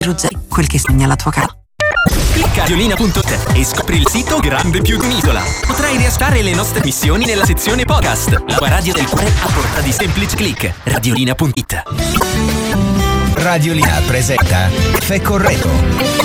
Ruggeri, quel che segna la tua cara. Clicca radiolina.it e scopri il sito grande più di un'isola. Potrai riascoltare le nostre missioni nella sezione podcast. La tua radio del cuore a portata di semplice click. Radiolina.it. Radiolina presenta Caffè Corretto.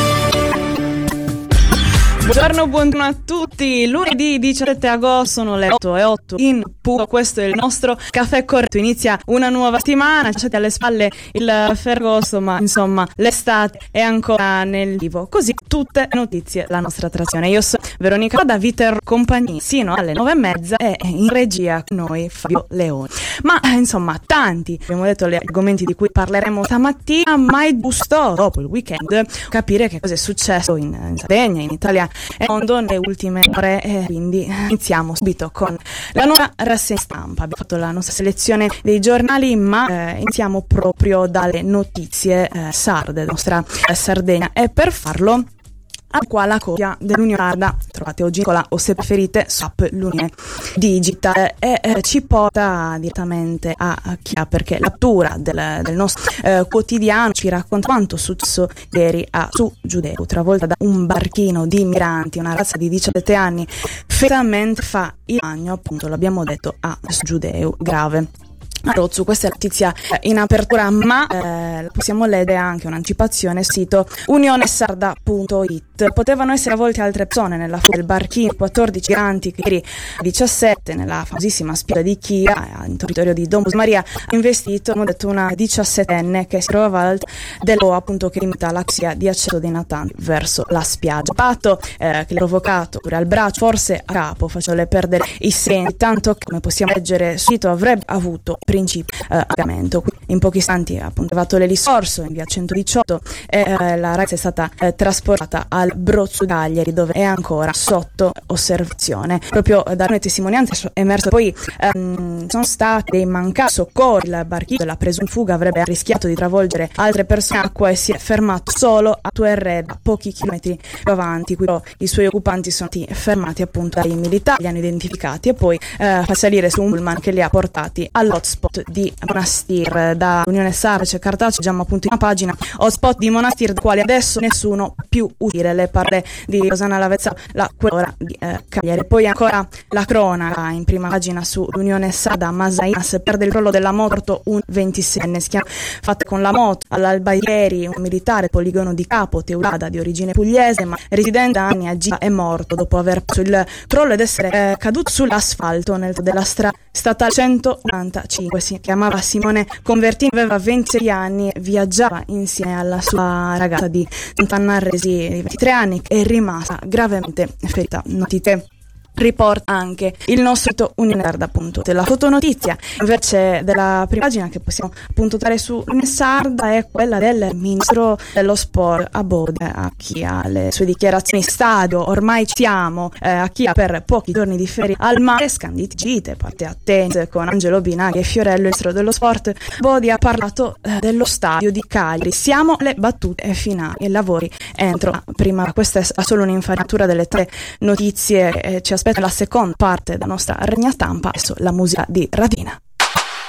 Buongiorno a tutti, lunedì 17 agosto sono le 8:08 in punto, questo è il nostro Caffè Corretto, inizia una nuova settimana, lasciate alle spalle il Ferragosto, ma insomma l'estate è ancora nel vivo, così tutte le notizie, la nostra attrazione. Io sono Veronica da Viter Compagnia, sino alle 9:30 e in regia con noi Fabio Leoni. Ma insomma tanti, abbiamo detto gli argomenti di cui parleremo stamattina, ma è giusto dopo il weekend capire che cosa è successo in Sardegna, in Italia e mondo nelle ultime ore, e quindi iniziamo subito con la nuova rassegna stampa. Abbiamo fatto la nostra selezione dei giornali, ma iniziamo proprio dalle notizie sarde della nostra Sardegna, e per farlo qua la copia dell'Unione Sarda, trovate oggi o se preferite su app l'Unione Digital, e ci porta direttamente a Chia, perché la lettura del nostro quotidiano ci racconta quanto successo ieri a Su Giudeu, travolta da un barchino di migranti, una ragazza di 17 anni fedelmente fa il bagno, appunto l'abbiamo detto, a Su Giudeu, grave. Rozzo, questa è la notizia in apertura, ma la possiamo leggere anche un'anticipazione sul sito unionesarda.it. Potevano essere avvolte altre persone nella fuga del barchino, 14 migranti che ieri 17 nella famosissima spiaggia di Chia, in territorio di Don Maria, ha investito, abbiamo detto, una 17enne che si trovava alta dell'OA, appunto, che limita l'axia di accesso dei natanti verso la spiaggia. Patto che l'ha provocato pure al braccio, forse a capo, facendole perdere i sensi, tanto che, come possiamo leggere sul sito, avrebbe avuto principio a pagamento. In pochi istanti appunto è arrivato l'elisorso in via 118 e la ragazza è stata trasportata al Brozzo Cagliari, dove è ancora sotto osservazione. Proprio da alcune testimonianze è emerso poi sono stati dei mancati soccorri. Il barchino della presunta fuga avrebbe rischiato di travolgere altre persone in acqua e si è fermato solo a Tuerre, a pochi chilometri più avanti. Qui però i suoi occupanti sono stati fermati appunto dai militari, li hanno identificati e poi fa salire su un pullman che li ha portati all'hotspot di Monastir. Da Unione Sarda c'è cartaceo, leggiamo appunto in una pagina: hotspot di Monastir, da quale adesso nessuno più uscire. Le parole di Rosanna Lavezza, la quell'ora di Cagliari. Poi ancora la cronaca in prima pagina su l'Unione Sarda: Masainas perde il crollo della moto, un 26enne, schiaffo fatte con la moto all'alba ieri, un militare poligono di Capo Teulada di origine pugliese ma residente da anni a Giva è morto dopo aver preso il crollo ed essere caduto sull'asfalto della strada statale 195. Si chiamava Simone Convertini, aveva 26 anni e viaggiava insieme alla sua ragazza di Sant'Annarresi di 23 anni, che è rimasta gravemente ferita. Notizie riporta anche il nostro sito Unione Sarda, appunto. La fotonotizia invece della prima pagina che possiamo appunto dare su Unione Sarda è quella del ministro dello sport a Bode, a Chia, le sue dichiarazioni: stadio, ormai ci siamo, a Chia per pochi giorni di ferie al mare, scanditi gite, parte a tennis con Angelo Binaghi e Fiorello, il ministro dello sport. Bodi ha parlato dello stadio di Cagliari, siamo alle battute finali e lavori entro prima. Questa è solo un'infarinatura delle tre notizie, ci aspetta la seconda parte della nostra rassegna stampa. Adesso la musica di Radina.